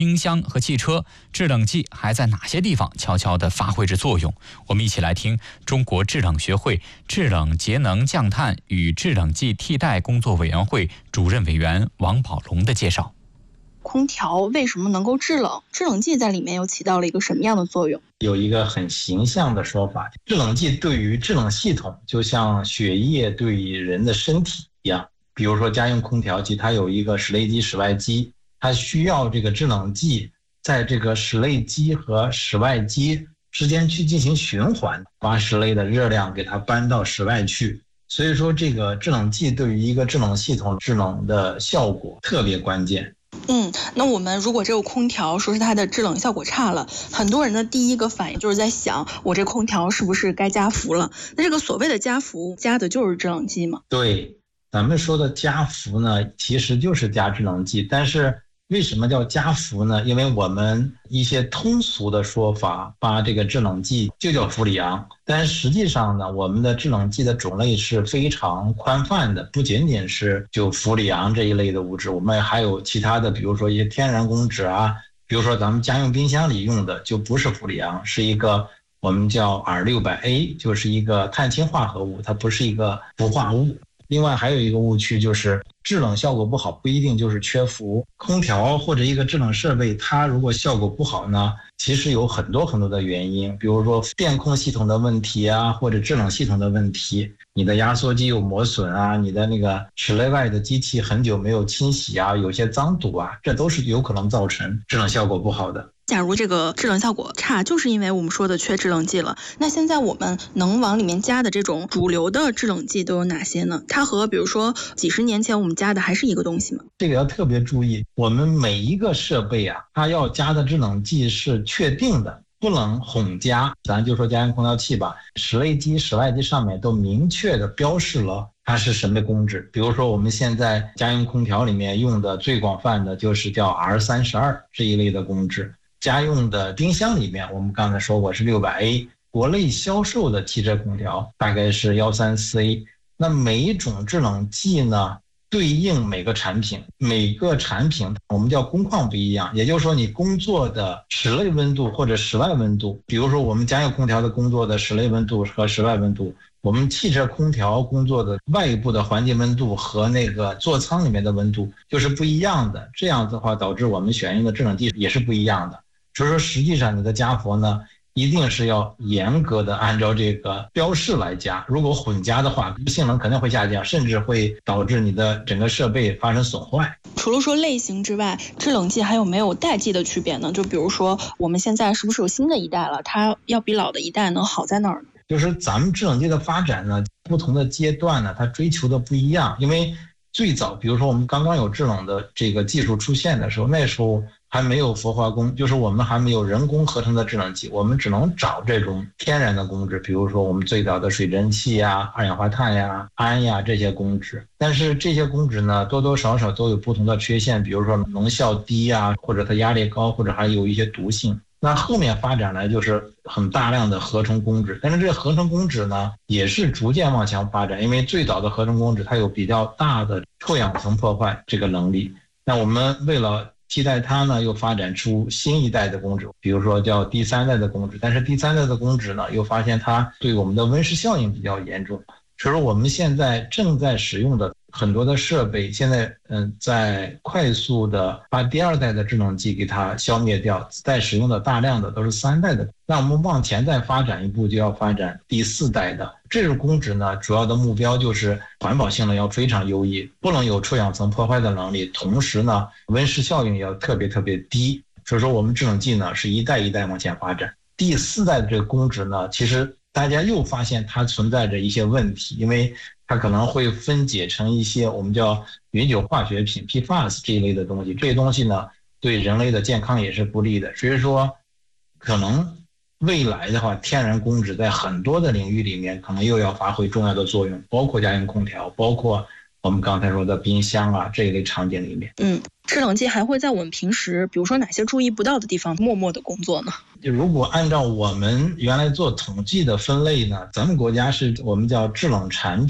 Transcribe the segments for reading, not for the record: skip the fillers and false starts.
冰箱和汽车，制冷剂还在哪些地方悄悄地发挥着作用？我们一起来听中国制冷学会制冷节能降碳与制冷剂替代工作委员会主任委员王宝龙的介绍。 空调为什么能够制冷？制冷剂在里面又起到了一个什么样的作用？ 有一个很形象的说法，制冷剂对于制冷系统就像血液对于人的身体一样。比如说家用空调机，它有一个室内机、室外机，它需要这个制冷剂在这个室内机和室外机之间去进行循环，把室内的热量给它搬到室外去。所以说这个制冷剂对于一个制冷系统制冷的效果特别关键。 那我们如果这个空调说是它的制冷效果差了，很多人的第一个反应就是在想，我这空调是不是该加氟了？那这个所谓的加氟，加的就是制冷剂吗？ 对，咱们说的加氟呢，其实就是加制冷剂，但是为什么叫加氟呢？因为我们一些通俗的说法，把这个制冷剂就叫氟里昂，但实际上呢，我们的制冷剂的种类是非常宽泛的，不仅仅是就氟里昂这一类的物质，我们还有其他的，比如说一些天然公酯啊，比如说咱们家用冰箱里用的就不是氟里昂，是一个我们叫 R600A， 就是一个碳氢化合物，它不是一个氟化物。另外还有一个误区，就是制冷效果不好不一定就是缺氟。空调或者一个制冷设备，它如果效果不好呢，其实有很多的原因，比如说电控系统的问题啊，或者制冷系统的问题，你的压缩机有磨损啊，你的那个室内外的机器很久没有清洗啊，有些脏堵啊，这都是有可能造成制冷效果不好的。 假如这个制冷效果差，就是因为我们说的缺制冷剂了。那现在我们能往里面加的这种主流的制冷剂都有哪些呢？它和比如说几十年前我们加的还是一个东西吗？ 这个要特别注意，我们每一个设备啊，它要加的制冷剂是确定的，不能混加。咱就说家用空调器吧，室内机、室外机上面都明确的标示了它是什么公酯。比如说我们现在家用空调里面用的最广泛的就是叫 R32 这一类的公酯。家用的冰箱里面，我们刚才说过是 600A， 国内销售的汽车空调大概是 134A。 那每一种制冷剂呢，对应每个产品，每个产品我们叫工况不一样，也就是说你工作的室内温度或者室外温度，比如说我们家用空调的工作的室内温度和室外温度，我们汽车空调工作的外部的环境温度和那个座舱里面的温度就是不一样的，这样的话导致我们选用的制冷剂也是不一样的。所以说实际上你的加氟呢，一定是要严格的按照这个标示来加，如果混加的话，性能肯定会下降，甚至会导致你的整个设备发生损坏。 除了说类型之外，制冷剂还有没有代际的区别呢？就比如说我们现在是不是有新的一代了，它要比老的一代能好在哪儿呢？ 就是咱们制冷剂的发展呢，不同的阶段呢，它追求的不一样。因为最早比如说我们刚刚有制冷的这个技术出现的时候，那时候还没有氟化工，就是我们还没有人工合成的制冷剂，我们只能找这种天然的公酯，比如说我们最早的水蒸气呀、二氧化碳呀、氨呀这些公酯。但是这些公酯呢，多多少少都有不同的缺陷，比如说能效低呀，或者它压力高，或者还有一些毒性。那后面发展来就是很大量的合成公酯，但是这个合成公酯呢，也是逐渐往前发展，因为最早的合成公酯它有比较大的臭氧层破坏这个能力。那我们为了替代它呢，又发展出新一代的公酯，比如说叫第三代的公酯，但是第三代的公酯呢，又发现它对我们的温室效应比较严重。所以说我们现在正在使用的很多的设备，现在在快速的把第二代的制冷剂给它消灭掉，在使用的大量的都是三代的。那我们往前再发展一步，就要发展第四代的。这种公酯呢，主要的目标就是环保性能要非常优异，不能有臭氧层破坏的能力，同时呢，温室效应要特别低。所以说我们制冷剂呢是一代一代往前发展。第四代的这个公酯呢，其实大家又发现它存在着一些问题，因为它可能会分解成一些我们叫永久化学品 PFAS 这一类的东西，这些东西呢对人类的健康也是不利的。所以说可能未来的话，天然公酯在很多的领域里面可能又要发挥重要的作用，包括家用空调，包括我们刚才说的冰箱啊这一类场景里面。 制冷剂还会在我们平时比如说哪些注意不到的地方默默的工作呢？ 如果按照我们原来做统计的分类呢，咱们国家是我们叫制冷产品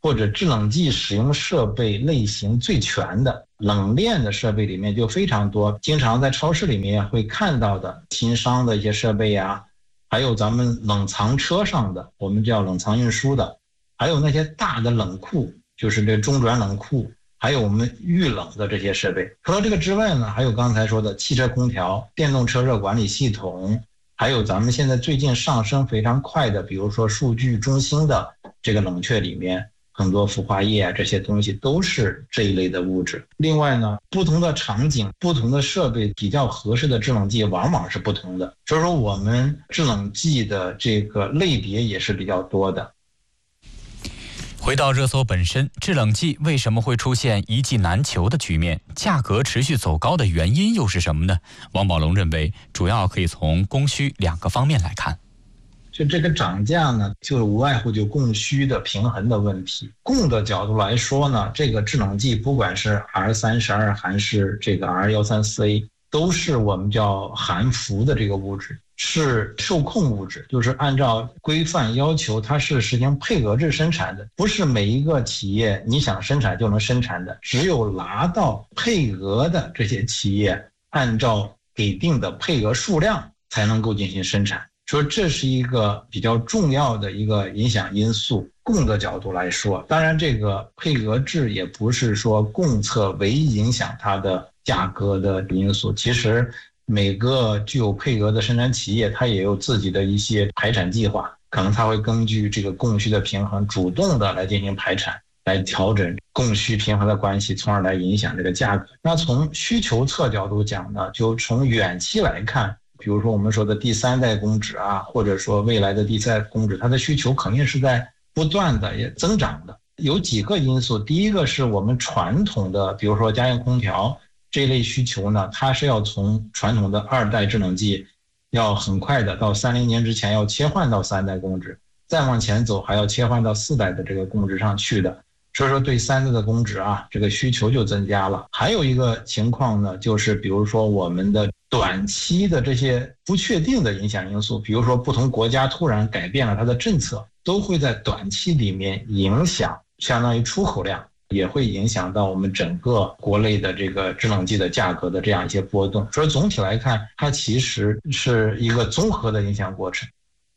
或者制冷剂使用设备类型最全的冷链的设备里面就非常多，经常在超市里面会看到的轻商的一些设备呀，还有咱们冷藏车上的，我们叫冷藏运输的，还有那些大的冷库，就是这中转冷库，还有我们预冷的这些设备。除了这个之外呢，还有刚才说的汽车空调、电动车热管理系统，还有咱们现在最近上升非常快的，比如说数据中心的这个冷却里面，很多氟化液啊，这些东西都是这一类的物质。另外呢，不同的场景、不同的设备比较合适的制冷剂往往是不同的，所以说我们制冷剂的这个类别也是比较多的。 回到热搜本身，制冷剂为什么会出现一剂难求的局面？价格持续走高的原因又是什么呢？王宝龙认为，主要可以从供需2个方面来看。 就这个涨价呢，就无外乎就供需的平衡的问题。供的角度来说呢，这个制冷剂不管是 R32 还是这个 R134A， 都是我们叫含氟的这个物质，是受控物质，就是按照规范要求，它是实行配额制生产的，不是每一个企业你想生产就能生产的，只有拿到配额的这些企业，按照给定的配额数量才能够进行生产。说这是一个比较重要的一个影响因素。供的角度来说，当然这个配额制也不是说供侧唯一影响它的价格的因素，其实每个具有配额的生产企业，它也有自己的一些排产计划，可能它会根据这个供需的平衡，主动的来进行排产，来调整供需平衡的关系，从而来影响这个价格。那从需求侧角度讲呢，就从远期来看，比如说我们说的第3代工纸啊，或者说未来的第4代工纸，它的需求肯定是在不断的也增长的。有几个因素，第一个是我们传统的，比如说家用空调这类需求呢，它是要从传统的2代制冷剂，要很快的到30年之前要切换到3代工纸，再往前走还要切换到4代的这个工纸上去的。所以说对3代的工纸啊，这个需求就增加了。还有一个情况呢，就是比如说我们的短期的这些不确定的影响因素，比如说不同国家突然改变了它的政策，都会在短期里面影响相当于出口量，也会影响到我们整个国内的这个制冷剂的价格的这样一些波动。所以总体来看，它其实是一个综合的影响过程。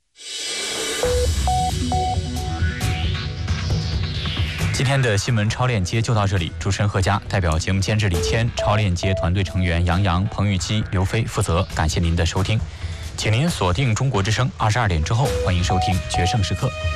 今天的新闻超链接就到这里，主持人贺佳代表节目监制李谦、超链接团队成员杨洋、彭玉基、刘飞负责，感谢您的收听，请您锁定中国之声22点之后，欢迎收听《决胜时刻》。